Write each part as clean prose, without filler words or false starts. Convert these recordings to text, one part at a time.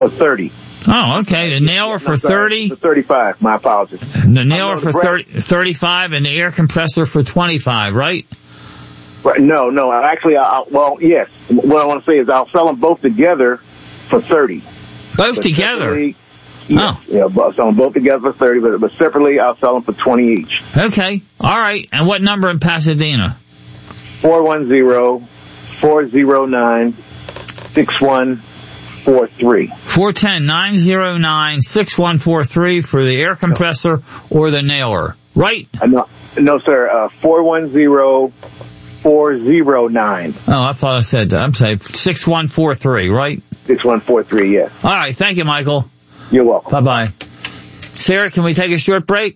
30. Oh, okay. The nailer for 30? For 35. My apologies. The nailer for 35 and the air compressor for 25, right? Right. No. Actually, well, yes. What I want to say is I'll sell them both together for 30. Both together? Yes, yeah, I'll sell them both together for 30, but separately I'll sell them for 20 each. Okay. All right. And what number in Pasadena? 410-409-6143. 410-909-6143 for the air compressor or the nailer, right? No, sir. 410-409. Oh, I thought I said that. I'm saying 6143, right? 6143, yes. All right. Thank you, Michael. You're welcome. Bye-bye. Sarah, can we take a short break?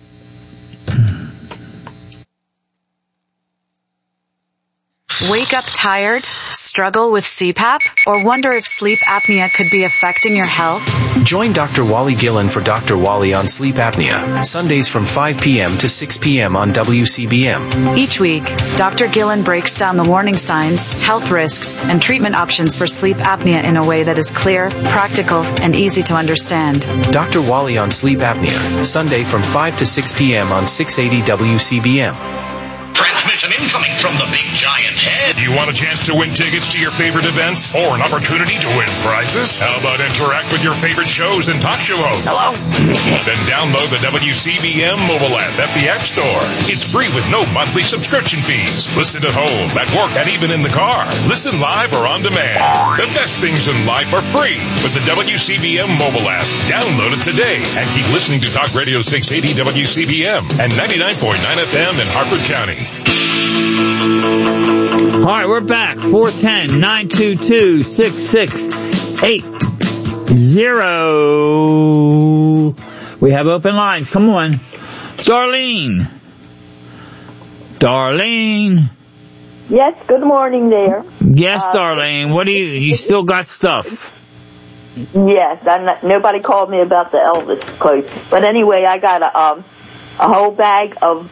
Wake up tired? Struggle with CPAP? Or wonder if sleep apnea could be affecting your health? Join Dr. Wally Gillen for Dr. Wally on sleep apnea. Sundays from 5 p.m. to 6 p.m. on WCBM. Each week, Dr. Gillen breaks down the warning signs, health risks, and treatment options for sleep apnea in a way that is clear, practical, and easy to understand. Dr. Wally on sleep apnea. Sunday from 5 to 6 p.m. on 680 WCBM. Transmission incoming from the big giant head. You want a chance to win tickets to your favorite events or an opportunity to win prizes? How about interact with your favorite shows and talk show hosts? Hello? Then download the WCBM mobile app at the App Store. It's free with no monthly subscription fees. Listen at home, at work, and even in the car. Listen live or on demand. The best things in life are free with the WCBM mobile app. Download it today and keep listening to Talk Radio 680 WCBM and 99.9 FM in Harford County. All right, we're back. 410-922-6680. We have open lines. Come on. Darlene. Yes, good morning there. Yes, Darlene. What do you still got stuff? Yes, nobody called me about the Elvis clothes. But anyway, I got a whole bag of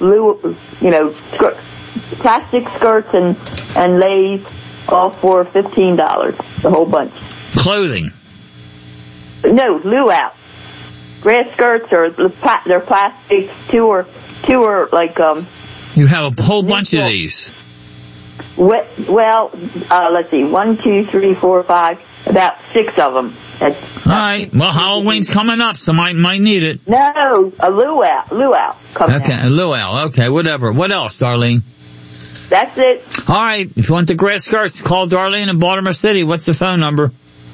plastic skirts and lace, all for $15, the whole bunch. Clothing? No, luau. Grass skirts they're plastic. Two are like You have a whole bunch of these. Well, let's see, 1, 2, 3, 4, 5, about 6 of them. All right. Well, Halloween's coming up, so might need it. No, a luau. Okay, a luau. Okay, whatever. What else, Darlene? That's it. All right. If you want the grass skirts, call Darlene in Baltimore City. What's the phone number?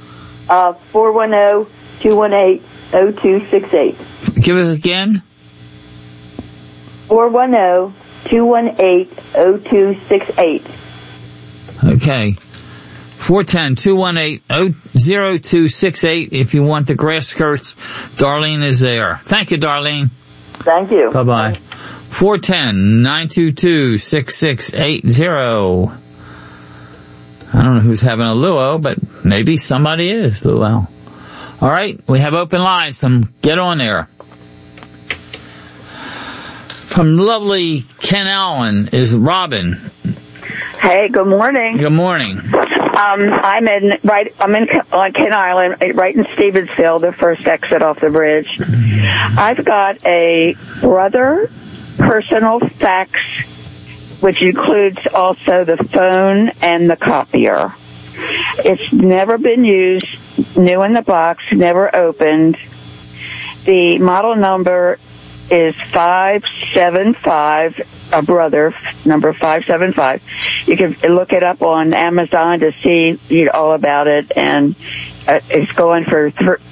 410-218-0268. Give it again. 410-218-0268. Okay. 410-218-0268. If you want the grass skirts, Darlene is there. Thank you, Darlene. Thank you. Bye-bye. 410-922-6680. I don't know who's having a luau, but maybe somebody is luau. All right, we have open lines. Get on there. From lovely Ken Allen is Robin. Hey, good morning. Good morning. I'm on Ken Island, right in Stevensville, the first exit off the bridge. I've got a Brother personal fax, which includes also the phone and the copier. It's never been used, new in the box, never opened. The model number is 575, a Brother, number 575. You can look it up on Amazon to see all about it, and it's going for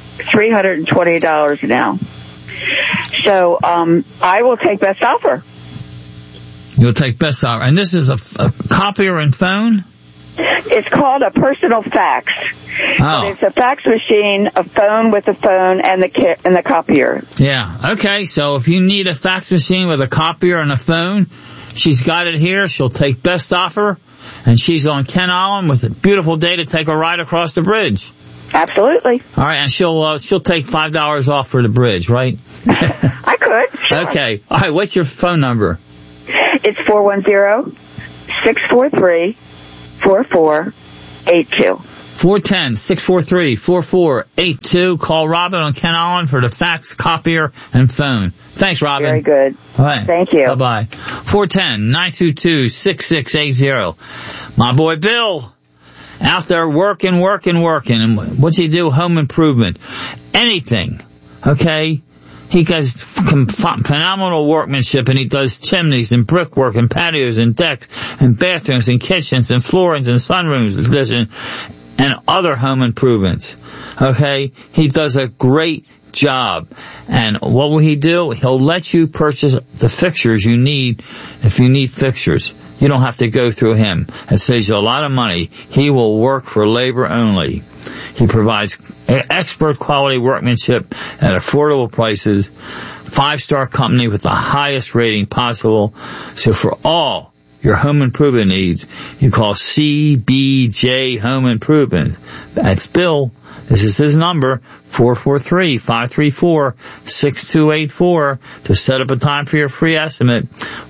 $320 now. So I will take best offer. You'll take best offer. And this is a copier and phone? It's called a personal fax. Oh. But it's a fax machine, a phone with a phone, and the copier. Yeah. Okay. So if you need a fax machine with a copier and a phone, she's got it here. She'll take best offer, and she's on Ken Island with a beautiful day to take a ride across the bridge. Absolutely. All right, and she'll take $5 off for the bridge, right? I could. Sure. Okay. All right. What's your phone number? It's 410-643-4482. 410-643-4482. Call Robin on Ken Island for the fax, copier, and phone. Thanks, Robin. Very good. All right. Thank you. Bye-bye. 410-922-6680. My boy Bill, out there working. And what's he do? Home improvement. Anything. Okay? He does phenomenal workmanship, and he does chimneys and brickwork and patios and decks and bathrooms and kitchens and floorings and sunrooms and other home improvements. Okay? He does a great job. And what will he do? He'll let you purchase the fixtures you need if you need fixtures. You don't have to go through him. It saves you a lot of money. He will work for labor only. He provides expert quality workmanship at affordable prices. 5-star company with the highest rating possible. So for all your home improvement needs, you call CBJ Home Improvement. That's Bill. This is his number, 443-534-6284, to set up a time for your free estimate.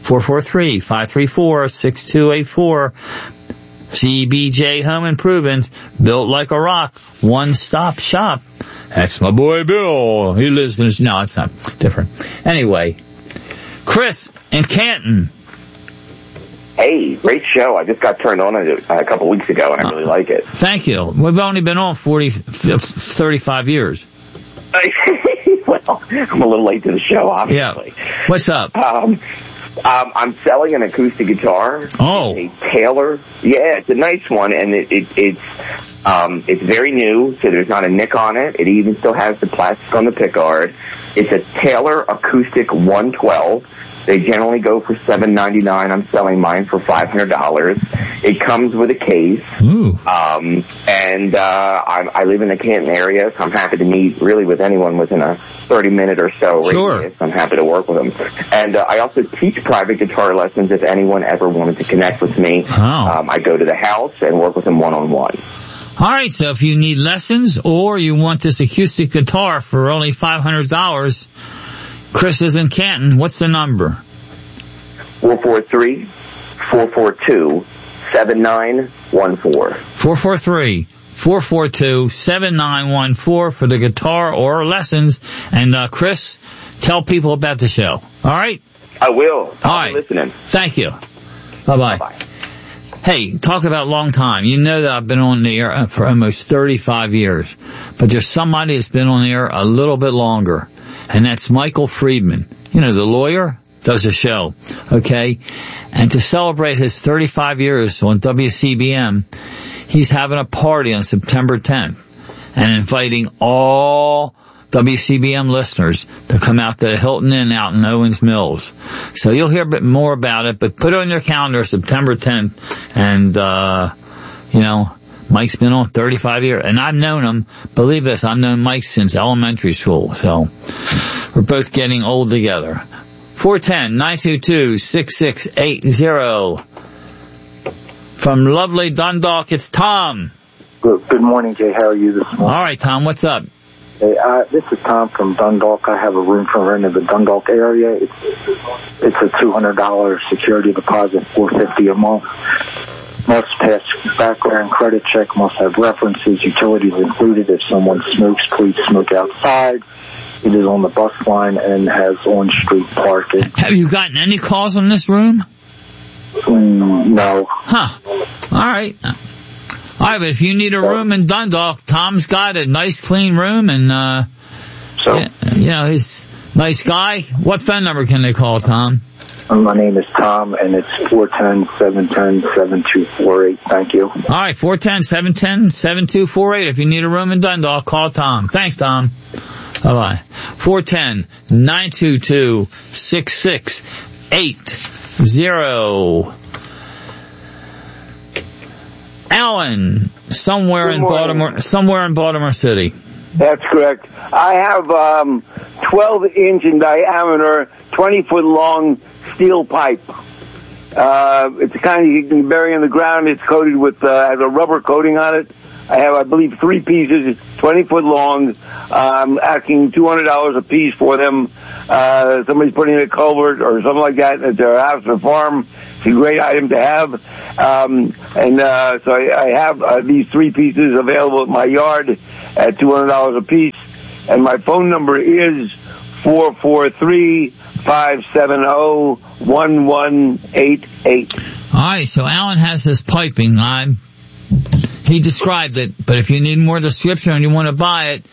443-534-6284. CBJ Home Improvement, built like a rock, one-stop shop. That's my boy Bill. He lives in no, it's not different. Anyway, Chris in Canton. Hey, great show. I just got turned on a couple weeks ago, and I really like it. Thank you. We've only been on 35 years. Well, I'm a little late to the show, obviously. Yeah. What's up? I'm selling an acoustic guitar. Oh. It's a Taylor. Yeah, it's a nice one, and it's very new, so there's not a nick on it. It even still has the plastic on the pickguard. It's a Taylor Acoustic 112. They generally go for $7.99. I'm selling mine for $500. It comes with a case. Ooh. I live in the Canton area, so I'm happy to meet really with anyone within a 30-minute or so radius. I'm happy to work with them. And I also teach private guitar lessons if anyone ever wanted to connect with me. Oh. I go to the house and work with them one-on-one. All right, so if you need lessons or you want this acoustic guitar for only $500, Chris is in Canton. What's the number? 443-442-7914. 443-442-7914 for the guitar or lessons. And Chris, tell people about the show. All right? I will. I'll be listening. Thank you. Bye-bye. Bye-bye. Hey, talk about long time. You know that I've been on the air for almost 35 years. But there's somebody that's been on the air a little bit longer. And that's Michael Friedman. You know, the lawyer does a show. Okay? And to celebrate his 35 years on WCBM, he's having a party on September 10th and inviting all WCBM listeners to come out to the Hilton Inn out in Owens Mills. So you'll hear a bit more about it, but put it on your calendar, September 10th. And, Mike's been on 35 years, and I've known him. Believe this, I've known Mike since elementary school. So we're both getting old together. 410-922-6680. From lovely Dundalk, it's Tom. Good morning, Jay. How are you this morning? All right, Tom, what's up? Hey, this is Tom from Dundalk. I have a room for rent in the Dundalk area. It's a $200 security deposit, $450 a month. Must pass background credit check, must have references, utilities included. If someone smokes, please smoke outside. It is on the bus line and has on-street parking. Have you gotten any calls on this room? No. Huh. All right. All right, but if you need a room in Dundalk, Tom's got a nice, clean room, and, he's nice guy. What phone number can they call, Tom? My name is Tom, and it's 410-710-7248. Thank you. All right, 410-710-7248. If you need a room in Dundalk, call Tom. Thanks, Tom. Bye-bye. 410-922-6680. Alan, somewhere in Baltimore City. That's correct. I have 12-inch in diameter, 20-foot long steel pipe. It's the kind you can bury in the ground. It's coated with has a rubber coating on it. I have, I believe, 3 pieces, 20 foot long. I'm asking $200 a piece for them. Somebody's putting in a culvert or something like that at their house or farm. It's a great item to have. So I have these 3 pieces available at my yard at $200 a piece. And my phone number is 443-570-1188. All right, so Alan has this piping. He described it, but if you need more description and you want to buy it,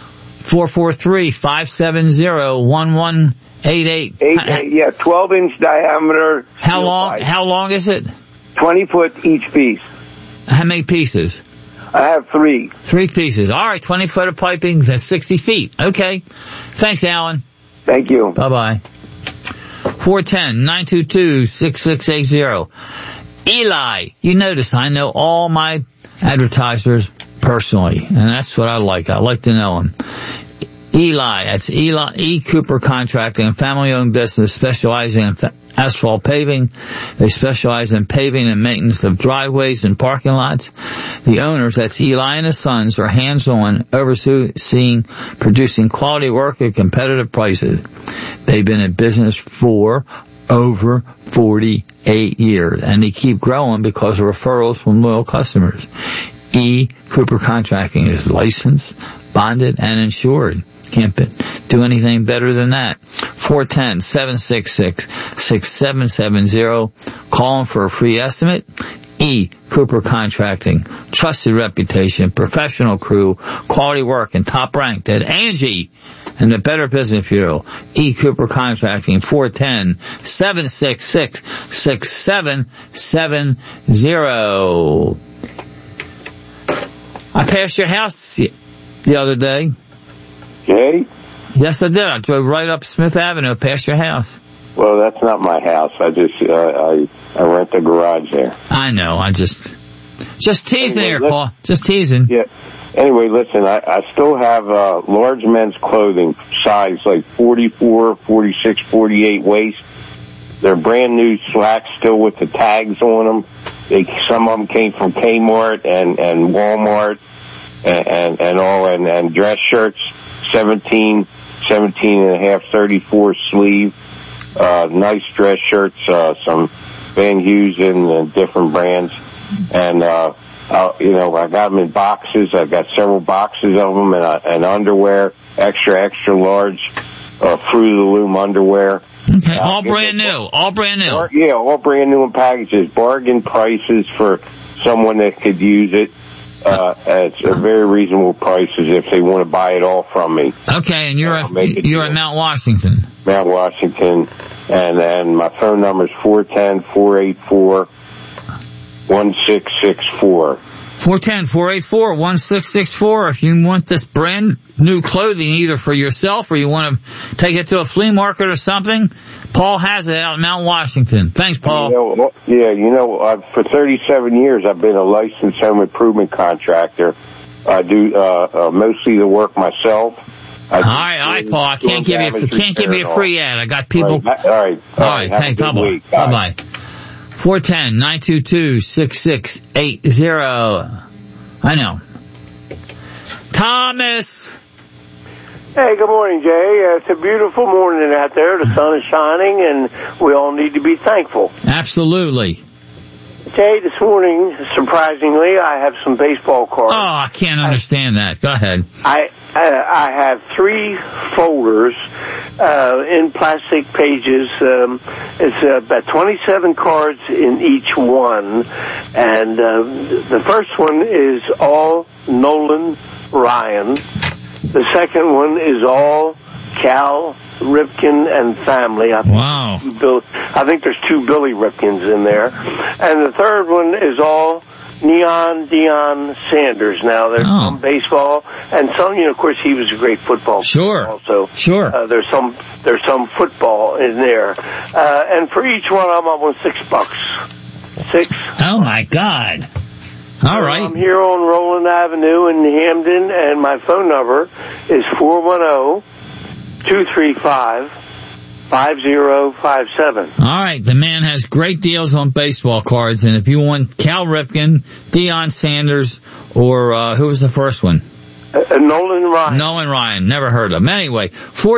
443-570-1188. 12-inch diameter. How long is it? 20 foot each piece. How many pieces? I have 3. 3 pieces. All right, 20 foot of piping, that's 60 feet. Okay. Thanks, Alan. Thank you. Bye-bye. 410-922-6680. Eli, you notice I know all my advertisers personally, and that's what I like. I like to know them. Eli, that's Eli E. Cooper Contracting, a family-owned business specializing in asphalt paving. They specialize in paving and maintenance of driveways and parking lots. The owners, that's Eli and his sons, are hands-on, overseeing producing quality work at competitive prices. They've been in business for over 48 years, and they keep growing because of referrals from loyal customers. E. Cooper Contracting is licensed, bonded, and insured. Can't do anything better than that. 410-766-6770. Call them for a free estimate. E. Cooper Contracting. Trusted reputation, professional crew, quality work, and top ranked at Angie and the Better Business Bureau. E. Cooper Contracting. 410-766-6770. I passed your house the other day. Jay? Yes, I did. I drove right up Smith Avenue past your house. Well, that's not my house. I just, I rent a garage there. I know. I just teasing here, Paul. Just teasing. Yeah. Anyway, listen, I still have, large men's clothing, size like 44, 46, 48 waist. They're brand new slacks still with the tags on them. Some of them came from Kmart and Walmart and all, and dress shirts, 17 and a half, 34 sleeve, nice dress shirts, some Van Heusen and different brands. And, I got them in boxes. I've got several boxes of them and underwear, extra large, Fruit of the Loom underwear. Okay, all brand new. All brand new. Yeah, all brand new in packages. Bargain prices for someone that could use it. It's a very reasonable prices if they want to buy it all from me. Okay, and you're at Mount Washington. Mount Washington, and my phone number is 410-484-1664. 410-484-1664. If you want this brand new clothing, either for yourself or you want to take it to a flea market or something, Paul has it out in Mount Washington. Thanks, Paul. For 37 years, I've been a licensed home improvement contractor. I do mostly the work myself. All right, Paul. I can't give you a free ad. I got people. All right. Thanks. Bye bye. 410-922-6680. I know. Thomas. Hey, good morning, Jay. It's a beautiful morning out there. The sun is shining, and we all need to be thankful. Absolutely. Jay, this morning, surprisingly, I have some baseball cards. Oh, I can't understand that. Go ahead. I have 3 folders in plastic pages. It's about 27 cards in each one. And the first one is all Nolan Ryan. The second one is all Cal Ripken and family. Wow. I think there's 2 Billy Ripkins in there. And the third one is all Neon Deion Sanders. Now, there's some baseball, and some, of course, he was a great football player also. Sure. There's some football in there. And for each one, I'm up on $6. 6. Oh, my God. All right. I'm here on Roland Avenue in Hamden, and my phone number is 410-235-5666. 5057. All right, the man has great deals on baseball cards, and if you want Cal Ripken, Deion Sanders, or who was the first one? Nolan Ryan. Nolan Ryan, never heard of him. Anyway,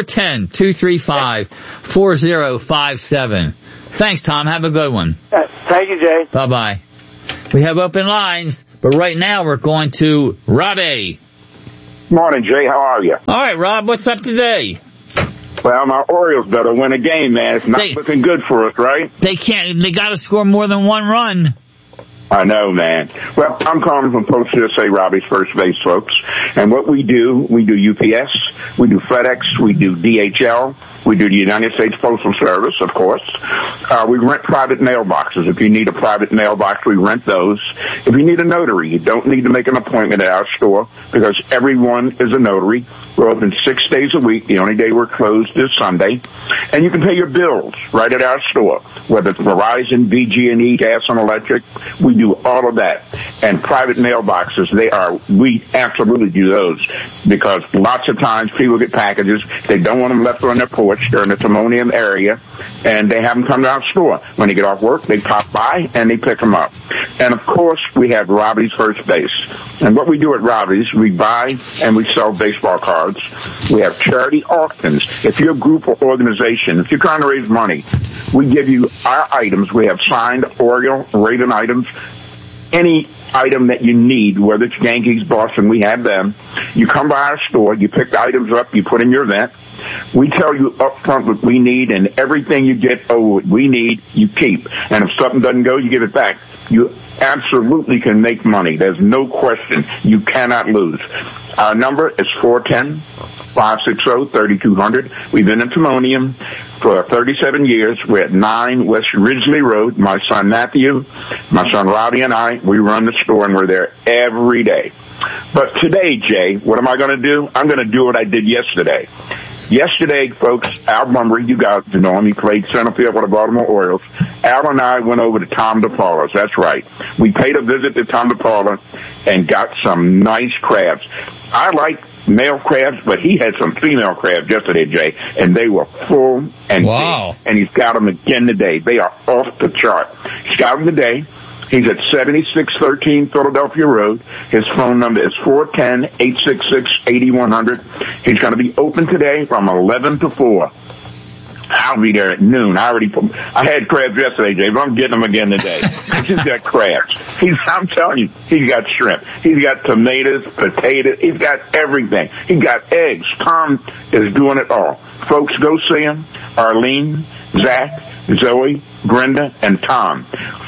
410-235-4057. Thanks, Tom. Have a good one. Thank you, Jay. Bye-bye. We have open lines, but right now we're going to Robbie. Morning, Jay. How are you? All right, Rob, what's up today? Well, my Orioles better win a game, man. It's not looking good for us, right? They got to score more than one run. I know, man. Well, I'm calling from Post USA Robbie's First Base, folks. And what we do UPS, we do FedEx, we do DHL, we do the United States Postal Service, of course. We rent private mailboxes. If you need a private mailbox, we rent those. If you need a notary, you don't need to make an appointment at our store because everyone is a notary. We're open 6 days a week. The only day we're closed is Sunday. And you can pay your bills right at our store, whether it's Verizon, BG&E, gas and electric. We do all of that. And private mailboxes, we absolutely do those because lots of times people get packages. They don't want them left on their porch. They're in the Timonium area and they have them come to our store. When they get off work, they pop by and they pick them up. And of course, we have Robbie's First Base. And what we do at Robbie's, we buy and we sell baseball cards. We have charity auctions. If you're a group or organization, if you're trying to raise money, we give you our items. We have signed Oriole, Raven items. Any item that you need, whether it's Yankees, Boston, we have them. You come by our store, you pick the items up, you put in your event. We tell you up front what we need, and everything you get, what we need, you keep. And if something doesn't go, you give it back. You absolutely can make money. There's no question. You cannot lose. Our number is 410-560-3200. We've been in Timonium for 37 years. We're at 9 West Ridgely Road. My son Matthew, my son Robbie, and I, we run the store, and we're there every day. But today, Jay, what am I going to do? I'm going to do what I did yesterday. Yesterday, folks, Al Bunbury, you guys know him, he played center field for the Baltimore Orioles. Al and I went over to Tom DePaula's, that's right. We paid a visit to Tom DePaula and got some nice crabs. I like male crabs, but he had some female crabs yesterday, Jay, and they were full and big. And he's got them again today. They are off the chart. He's got them today. He's at 7613 Philadelphia Road. His phone number is 410-866-8100. He's going to be open today from 11 to 4. I'll be there at noon. I had crabs yesterday, Jay, but I'm getting them again today. He's got crabs. I'm telling you, he's got shrimp. He's got tomatoes, potatoes. He's got everything. He's got eggs. Tom is doing it all. Folks, go see him. Arlene, Zach, Zoe, Brenda, and Tom.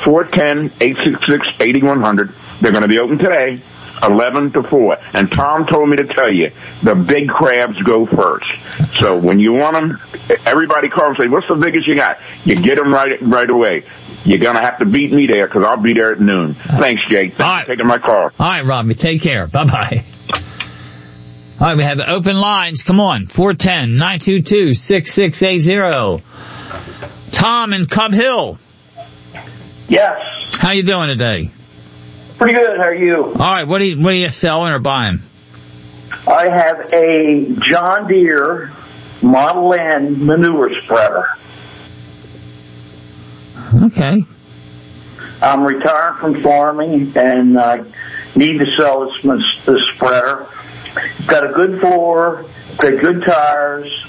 410-866-8100. They're going to be open today, 11 to 4. And Tom told me to tell you, the big crabs go first. So when you want them, everybody calls and say, what's the biggest you got? You get them right away. You're going to have to beat me there because I'll be there at noon. Thanks, Jake. Thanks for taking my call. All right, Robbie. Take care. Bye-bye. All right, we have open lines. Come on. 410-922-6680. Tom in Cub Hill. Yes. How you doing today? Pretty good. How are you? All right. What are you selling or buying? I have a John Deere Model N manure spreader. Okay. I'm retired from farming and I need to sell this spreader. It's got a good floor, got good tires.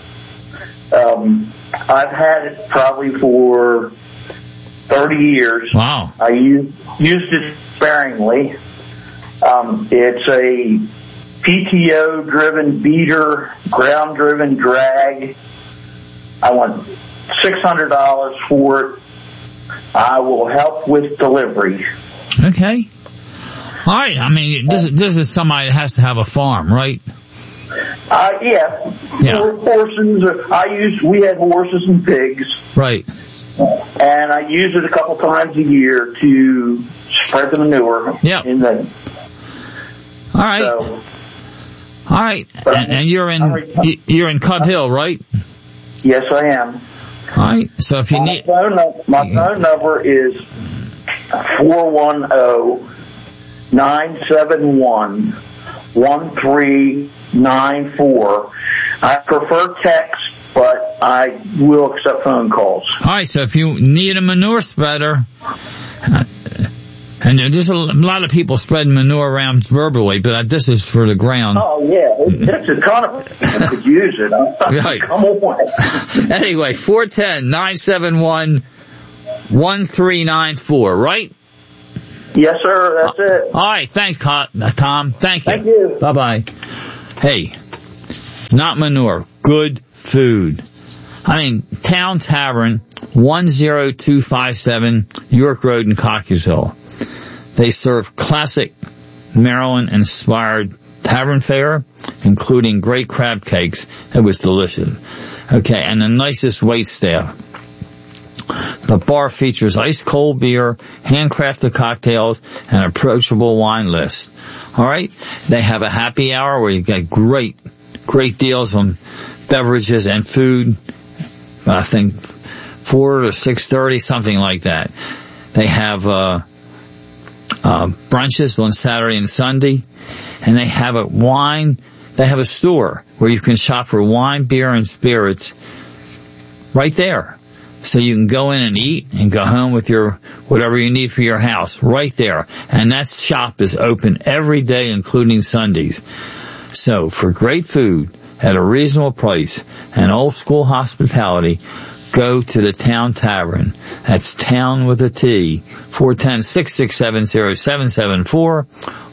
I've had it probably for 30 years. Wow. I used it sparingly. It's a PTO-driven beater, ground-driven drag. I want $600 for it. I will help with delivery. Okay. All right. I mean, this is somebody that has to have a farm, right? Yeah. Horses. We had horses and pigs. Right. And I use it a couple times a year to spread the manure. Yeah. All right. So, all right. And you're in Cub Hill, right? Yes, I am. All right. So if you need my phone number is 410-971-1394. I prefer text but I will accept phone calls. All right, so if you need a manure spreader, and there's a lot of people spreading manure around verbally, but this is for the ground. Oh, yeah. It's a ton of people could use it. Right. Come on. Anyway, 410-971-1394, right? Yes, sir. That's it. All right. Thanks, Tom. Thank you. Thank you. Bye-bye. Hey, not manure. Good food. I mean, Town Tavern, 10257 York Road in Cockeysville. They serve classic Maryland-inspired tavern fare, including great crab cakes. It was delicious. Okay, and the nicest wait staff. The bar features ice-cold beer, handcrafted cocktails, and approachable wine list. All right? They have a happy hour where you get great deals on beverages and food. I think 4 to 6:30, something like that. They have brunches on Saturday and Sunday, and they have a store where you can shop for wine, beer, and spirits right there. So you can go in and eat and go home with your whatever you need for your house right there. And that shop is open every day, including Sundays. So for great food at a reasonable price and old school hospitality, go to the Town Tavern. That's Town with a T. 410-667-0774.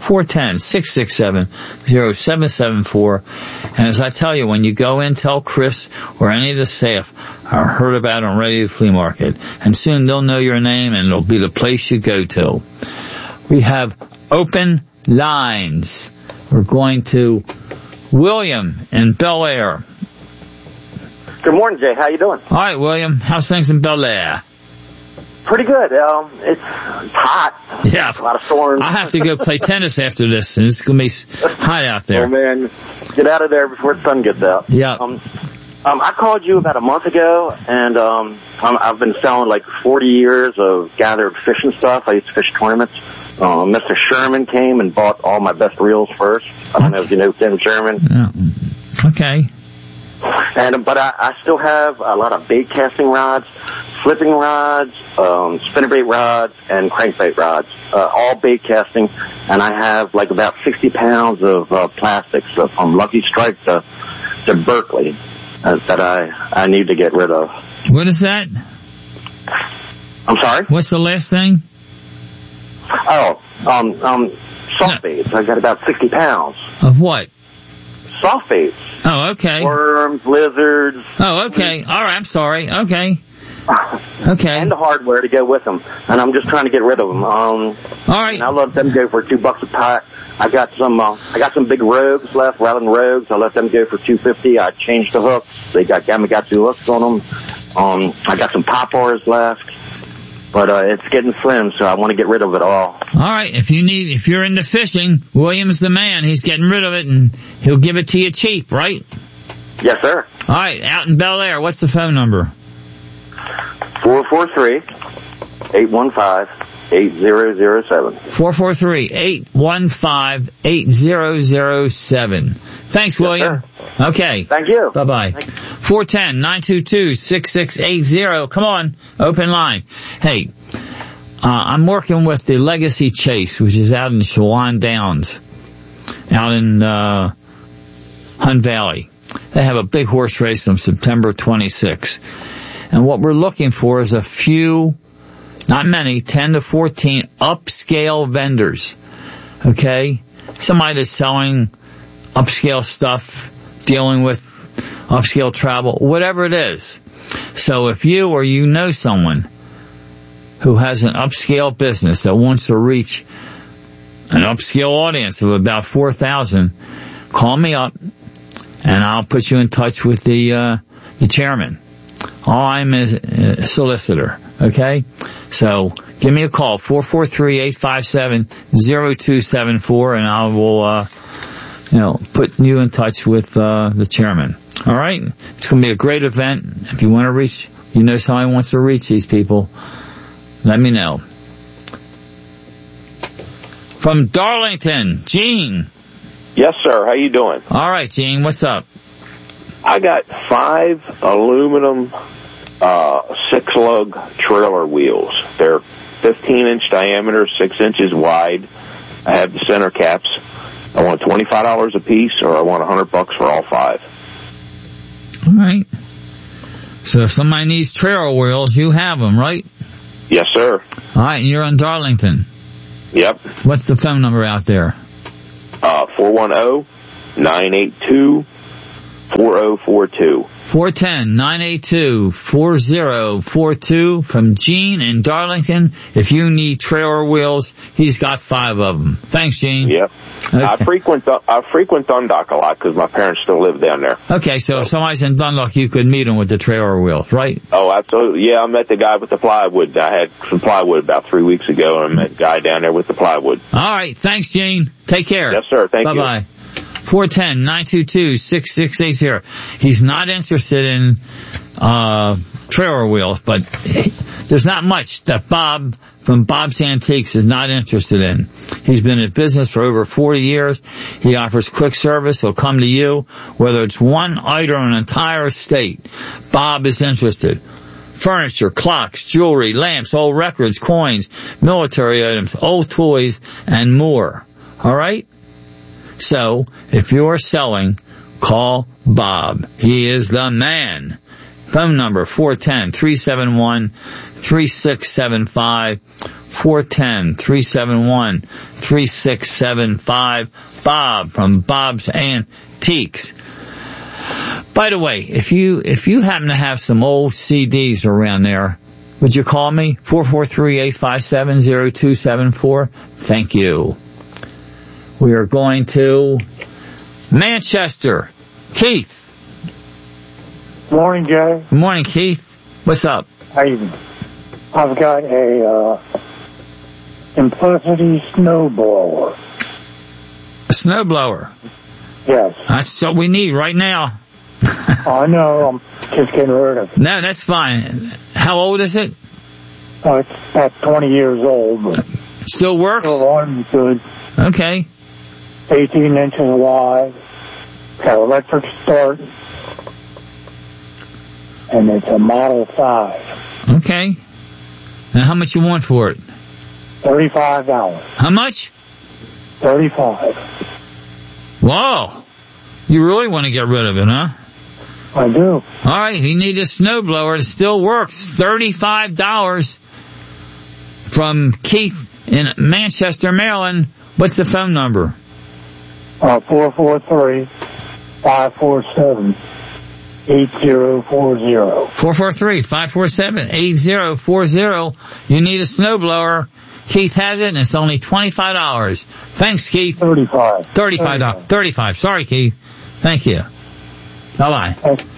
410-667-0774. And as I tell you, when you go in, tell Chris or any of the staff, I heard about it on Radio Flea Market. And soon they'll know your name and it'll be the place you go to. We have open lines. We're going to William in Bel Air. Good morning, Jay. How you doing? All right, William. How's things in Bel Air? Pretty good. It's hot. Yeah. A lot of storms. I have to go play tennis after this, and it's going to be hot out there. Oh, man. Get out of there before the sun gets out. Yeah. I called you about a month ago, and I've been selling like 40 years of gathered fishing stuff. I used to fish tournaments. Mr. Sherman came and bought all my best reels first. I don't know if you know Tim Sherman. Yeah. Okay. But I still have a lot of bait casting rods, flipping rods, spinnerbait rods, and crankbait rods, all bait casting. And I have like about 60 pounds of plastics from Lucky Strike to Berkeley that I need to get rid of. What is that? I'm sorry? What's the last thing? Soft baits. I got about 60 pounds. Of what? Soft baits. Oh, okay. Worms, lizards. Oh, okay. All right, I'm sorry. Okay. Okay. And the hardware to go with them. And I'm just trying to get rid of them. All right. And I let them go for $2 a pack. I got some big rogues left, Rattlin rogues. I let them go for $2.50. I changed the hooks. They got Gamakatsu hooks on them. I got some poppers left. But it's getting slim, so I want to get rid of it all. All right, if you're into fishing, William's the man. He's getting rid of it, and he'll give it to you cheap, right? Yes, sir. All right, out in Bel Air, what's the phone number? 443-815-8007. 443-815-8007. Thanks, William. Yes, okay. Thank you. Bye-bye. 410-922-6680. Come on, open line. Hey, I'm working with the Legacy Chase, which is out in Chewan Downs, out in Hunt Valley. They have a big horse race on September 26th. And what we're looking for is a few, not many, 10 to 14 upscale vendors. Okay? Somebody that's selling upscale stuff, dealing with upscale travel, whatever it is. So if you or you know someone who has an upscale business that wants to reach an upscale audience of about 4,000, call me up and I'll put you in touch with the chairman. I'm a solicitor, okay? So give me a call, 443-857-0274, and I will, put you in touch with the chairman. All right? It's going to be a great event. If you want to reach, somebody wants to reach these people, let me know. From Darlington, Gene. Yes, sir. How you doing? All right, Gene. What's up? I got 5 aluminum 6-lug trailer wheels. They're 15-inch diameter, 6 inches wide. I have the center caps. I want $25 a piece, or I want $100 for all 5. All right. So if somebody needs trailer wheels, you have them, right? Yes, sir. All right, and you're in Darlington. Yep. What's the phone number out there? 410-982-4042. 410-982-4042 from Gene in Darlington. If you need trailer wheels, he's got 5 of them. Thanks, Gene. Yep. Okay. I frequent Dundalk a lot because my parents still live down there. Okay, so if somebody's in Dundalk, you could meet them with the trailer wheels, right? Oh, absolutely. Yeah, I met the guy with the plywood. I had some plywood about 3 weeks ago, and I met the guy down there with the plywood. All right. Thanks, Gene. Take care. Yes, sir. Thank you. Bye-bye. 410-922-6680. He's not interested in trailer wheels, but there's not much that Bob from Bob's Antiques is not interested in. He's been in business for over 40 years. He offers quick service. He'll come to you, whether it's one item or an entire estate. Bob is interested. Furniture, clocks, jewelry, lamps, old records, coins, military items, old toys, and more. All right? So, if you're selling, call Bob. He is the man. Phone number 410-371-3675. 410-371-3675. Bob from Bob's Antiques. By the way, if you happen to have some old CDs around there, would you call me? 443-857-0274. Thank you. We are going to Manchester. Keith. Morning, Jay. Good morning, Keith. What's up? How you doing? I've got a Simplicity snowblower. A snowblower? Yes. That's what we need right now. I know. I'm just getting rid of it. No, that's fine. How old is it? It's about 20 years old. But still works? Still runs good. Okay. 18 inches wide. Got electric start. And it's a Model 5. Okay. And how much you want for it? $35. How much? $35. Whoa. You really want to get rid of it, huh? I do. All right. You need a snowblower that still works. $35 from Keith in Manchester, Maryland. What's the phone number? 443-547-8040. 443-547-8040. You need a snowblower. Keith has it, and it's only $25. Thanks, Keith. $35. Sorry, Keith. Thank you. Bye-bye.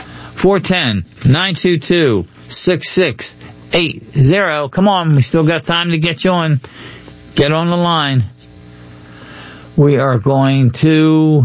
410-922-6680. Come on, we still got time to get you on. Get on the line. We are going to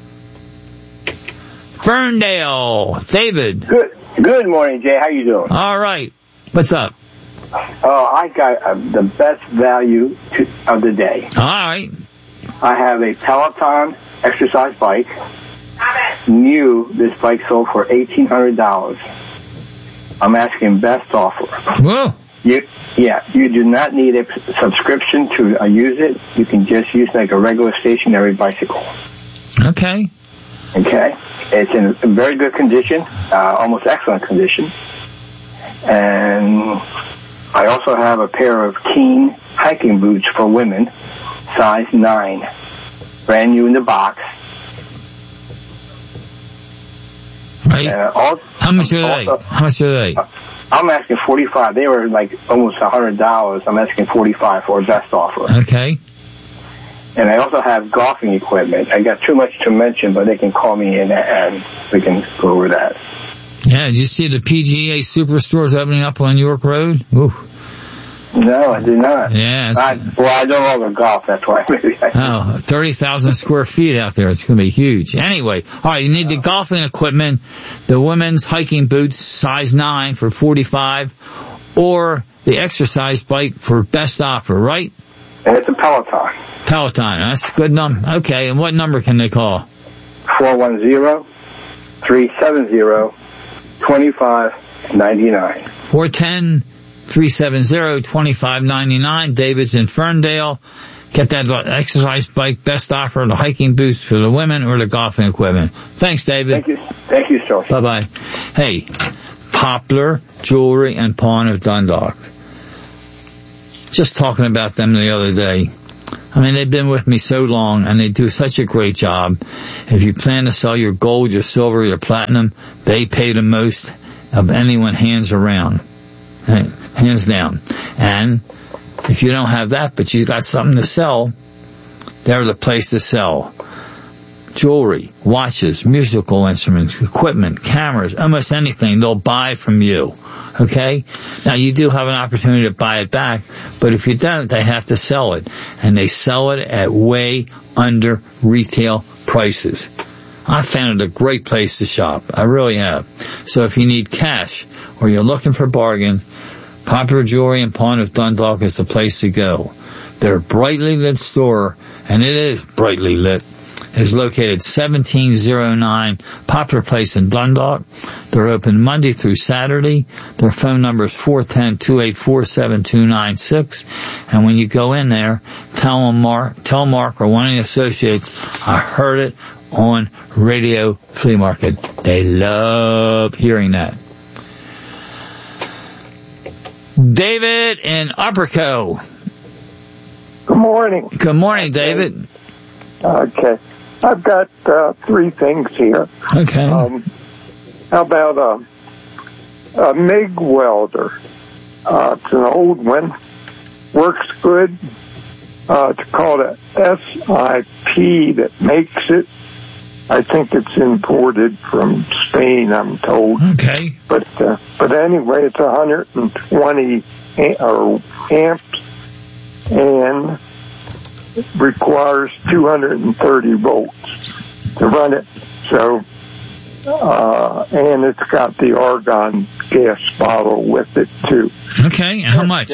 Ferndale. David. Good morning, Jay. How you doing? All right. What's up? Oh, I got the best value of the day. All right. I have a Peloton exercise bike. New. This bike sold for $1,800. I'm asking best offer. Whoa. You do not need a subscription to use it. You can just use like a regular stationary bicycle. Okay. Okay. It's in very good condition, almost excellent condition. And I also have a pair of Keen hiking boots for women, size 9, brand new in the box. Right. How much are they? How much are they? I'm asking $45. They were like almost $100. I'm asking $45 for a best offer. Okay. And I also have golfing equipment. I got too much to mention, but they can call me in and we can go over that. Yeah, did you see the PGA Superstores opening up on York Road? Ooh. No, I did not. Yeah. I don't know the golf, that's why. 30,000 square feet out there. It's going to be huge. Anyway, all right, you need the golfing equipment, the women's hiking boots, size 9 for $45, or the exercise bike for best offer, right? And it's a Peloton. Peloton, that's a good number. Okay, and what number can they call? 410 410-370-2599. 410-370-2599. David's in Ferndale. Get that exercise bike, best offer, the hiking boots for the women or the golfing equipment. Thanks, David. Thank you, sir. Bye-bye. Hey, Poplar Jewelry and Pawn of Dundalk. Just talking about them the other day. I mean, they've been with me so long, and they do such a great job. If you plan to sell your gold, your silver, your platinum, they pay the most of anyone hands down. And if you don't have that, but you've got something to sell, they're the place to sell. Jewelry, watches, musical instruments, equipment, cameras, almost anything, they'll buy from you. Okay? Now, you do have an opportunity to buy it back, but if you don't, they have to sell it. And they sell it at way under retail prices. I found it a great place to shop. I really have. So if you need cash or you're looking for bargain, Popular Jewelry and Pawn of Dundalk is the place to go. Their brightly lit store, and it is brightly lit, is located 1709 Poplar Place in Dundalk. They're open Monday through Saturday. Their phone number is 410-284-7296. And when you go in there, tell Mark or one of the associates, I heard it on Radio Flea Market. They love hearing that. David in Upperco. Good morning. Good morning, David. Okay. I've got 3 things here. Okay. How about a MIG welder? It's an old one. Works good. It's called a SIP that makes it. I think it's imported from Spain, I'm told. Okay. But anyway, it's 120 amps and requires 230 volts to run it. So, and it's got the argon gas bottle with it too. Okay, and how much?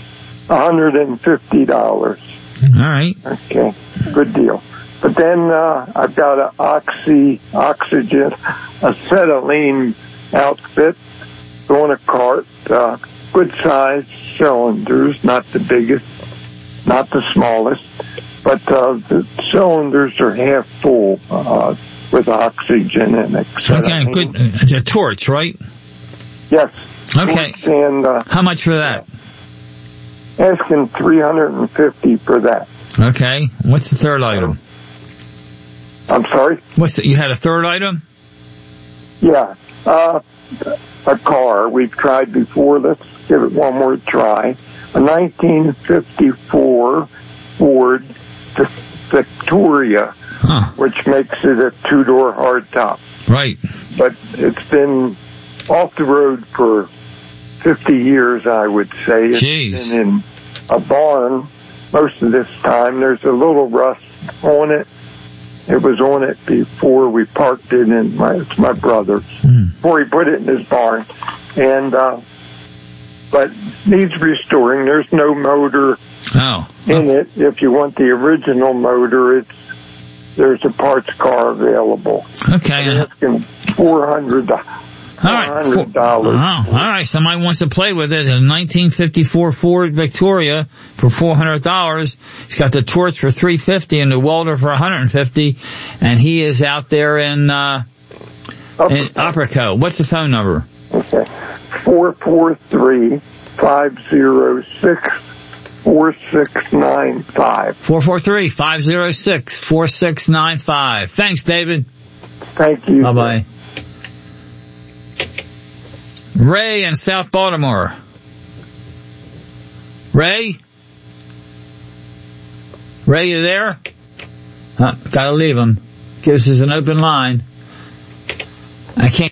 $150. All right. Okay, good deal. But then I've got an oxygen, acetylene outfit on a cart, good sized cylinders, not the biggest, not the smallest, but the cylinders are half full with oxygen and acetylene. Okay, good. It's a torch, right? Yes. Okay. And how much for that? Asking $350 for that. Okay. What's the third item? I'm sorry? You had a third item? Yeah. A car we've tried before. Let's give it one more try. A 1954 Ford Victoria, which makes it a 2-door hardtop. Right. But it's been off the road for 50 years, I would say. It's been in a barn most of this time. There's a little rust on it. It was on it before we parked it in it's my brother's. Before he put it in his barn. And, but needs restoring. There's no motor in it. If you want the original motor, there's a parts car available. Okay. They're asking $400. All right. Somebody wants to play with it. A 1954 Ford Victoria for $400. He's got the torch for $350 and the welder for $150. And he is out there in Upperco. What's the phone number? Okay. 443-506-4695. 443-506-4695. Thanks, David. Thank you. Bye-bye. Ray in South Baltimore. Ray? Ray, you there? Gotta leave him. Gives us an open line. I can't.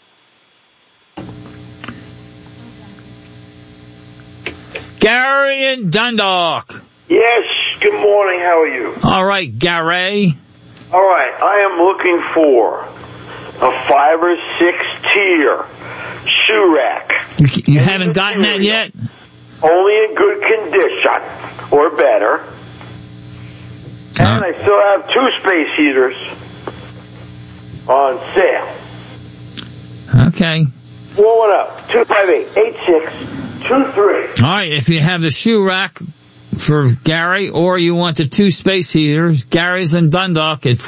Gary in Dundalk. Yes, good morning. How are you? All right, Gary. All right, I am looking for a 5 or 6 tier shoe rack. You haven't gotten that yet? Only in good condition, or better. And I still have 2 space heaters on sale. Okay. 410-258-8623. All right, if you have the shoe rack for Gary, or you want the 2 space heaters, Gary's in Dundalk at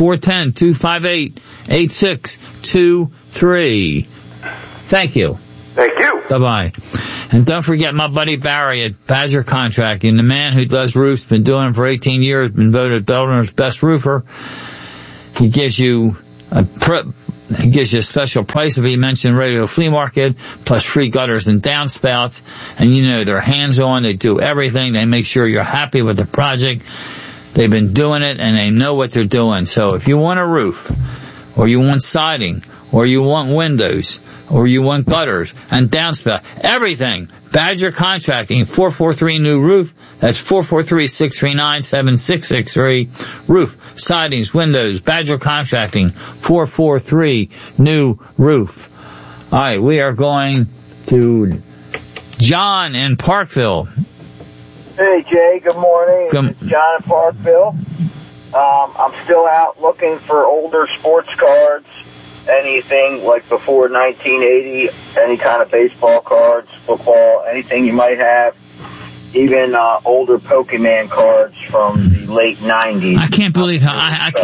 410-258-8623. Thank you. Thank you. Bye-bye. And don't forget my buddy Barry at Badger Contracting, the man who does roofs, been doing it for 18 years, been voted Belgium's best roofer. He gives you a special price if he mentioned Radio Flea Market, plus free gutters and downspouts. And you know, they're hands-on, they do everything, they make sure you're happy with the project. They've been doing it and they know what they're doing. So if you want a roof, or you want siding, or you want windows, or you want gutters and downspout, everything, Badger Contracting, 443-NEW-ROOF. That's 443-639-7663. Roof, sidings, windows, Badger Contracting, 443-NEW-ROOF. All right, we are going to John in Parkville. Hey, Jay, good morning. This is John in Parkville. I'm still out looking for older sports cards, anything like before 1980, any kind of baseball cards, football, anything you might have. Even older Pokemon cards from the late 90s. I can't believe how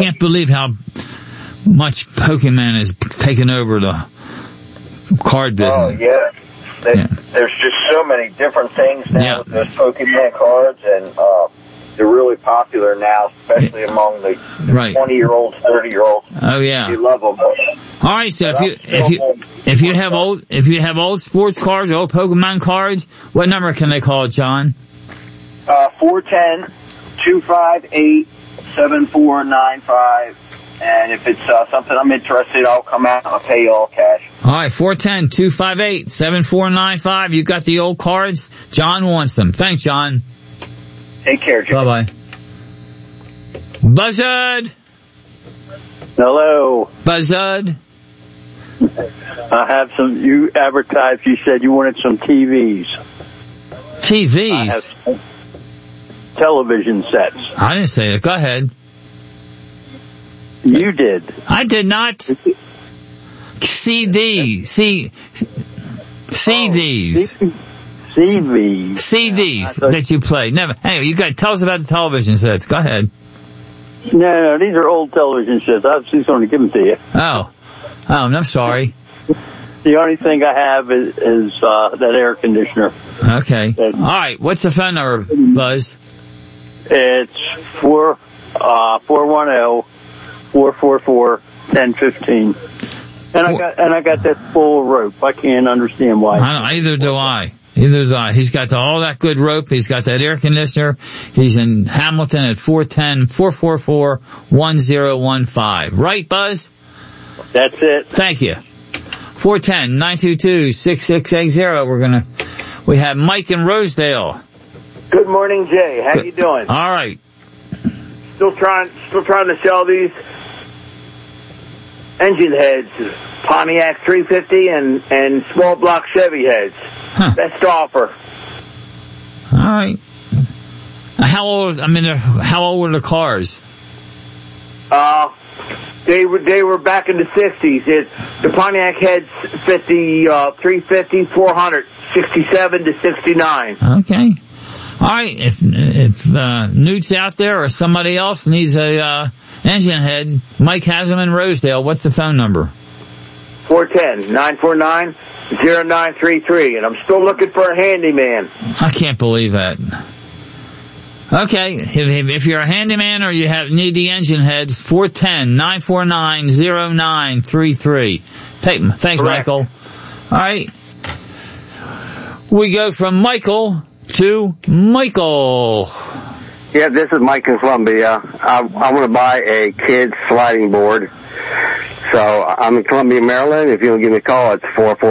much Pokemon has taken over the card business. Oh, yeah. There's just so many different things now with those Pokemon cards, and they're really popular now, especially among the 20-year-olds, 30-year-olds. Oh yeah, you love them. All right, so if you have old sports cards, old Pokemon cards, what number can they call, John? 410-258-7495. And if it's something I'm interested in, I'll come out and I'll pay you all cash. All right, 410-258-7495. You got the old cards? John wants them. Thanks, John. Take care, Jim. Bye-bye. Buzzard! Hello. Buzzard? I have some, you advertised, you said you wanted some TVs. TVs? I have television sets. I didn't say it. Go ahead. You did. I did not. CDs. CDs that you play. Never. Anyway, tell us about the television sets. Go ahead. No, these are old television sets. I was just going to give them to you. Oh, I'm sorry. The only thing I have is that air conditioner. Okay. All right. What's the phone number, Buzz? It's 410-444-1015. And I got that full rope. I can't understand why. Either do I. He's got all that good rope. He's got that air conditioner. He's in Hamilton at 410-444-1015. Right, Buzz? That's it. Thank you. 410-922-6680. We have Mike in Rosedale. Good morning, Jay. How you doing? All right. Still trying to sell these engine heads, Pontiac 350 and small block Chevy heads. Best offer. All right. How old are the cars? They were back in the 60s. The Pontiac heads 350, 400, 67 to 69. Okay. All right. If Newt's out there or somebody else needs a engine head, Mike has them in Rosedale. What's the phone number? 410-949-0933. And I'm still looking for a handyman. I can't believe that. Okay, if you're a handyman or you need the engine heads, 410-949-0933. Thanks, Correct. Michael. All right. We go from Michael to Michael. Yeah, this is Mike in Columbia. I want to buy a kid's sliding board. So I'm in Columbia, Maryland. If you'll give me a call, it's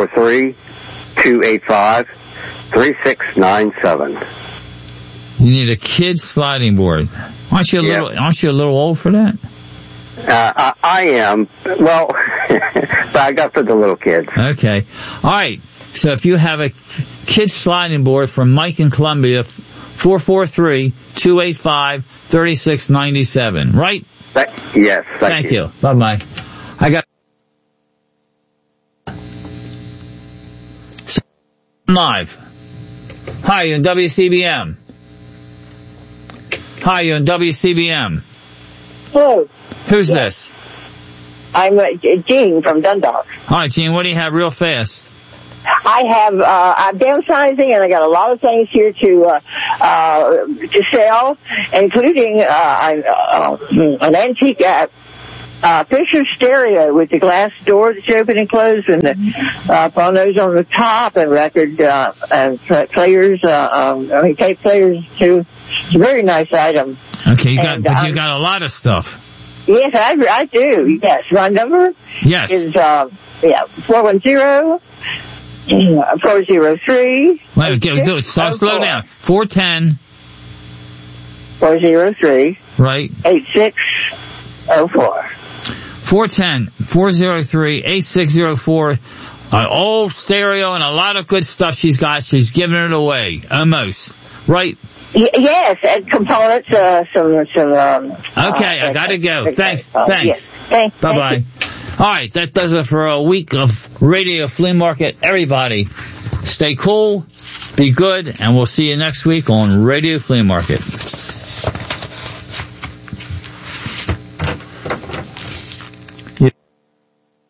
443-285-3697. You need a kid's sliding board. Aren't you a little old for that? I am. Well, but I got for the little kids. Okay. All right. So if you have a kid's sliding board from Mike in Columbia, 443-285-3697. Right? Yes. Thank you. Bye-bye. Live. Hi, you're on WCBM. Hi, you're on WCBM. Hello. Who's this? I'm Jean from Dundalk. Hi, Jean. What do you have real fast? I'm downsizing, and I got a lot of things here to sell, including an antique Fisher stereo with the glass door that's open and closed, and the phonos on the top, and record and players. Tape players too. It's a very nice item. Okay, you got a lot of stuff. Yes, I do. Yes, my number. Yes. Is 410. 403. Wait, do it. Slow down. 410. 403. Right. 8604. 410-403-8604. An old stereo and a lot of good stuff she's got. She's giving it away. Almost. Right? Yes, and components, okay, I gotta go. Thanks. Yes. Thanks. Bye-bye. All right, that does it for a week of Radio Flea Market. Everybody, stay cool, be good, and we'll see you next week on Radio Flea Market.